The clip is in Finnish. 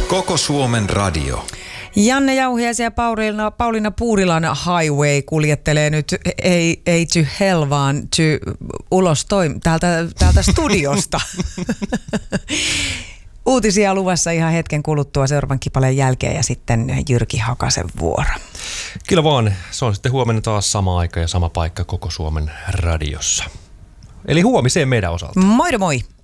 Koko Suomen radio. Janne Jauhiaisen ja Pauliina Puurilan Highway kuljettelee nyt ei to hell, vaan ulos täältä studiosta. Uutisia luvassa ihan hetken kuluttua seuraavan kipaleen jälkeen ja sitten Jyrki Hakasen vuoro. Kyllä vaan, se on sitten huomenna taas sama aika ja sama paikka Koko Suomen radiossa. Eli huomiseen meidän osalta. Moi moi!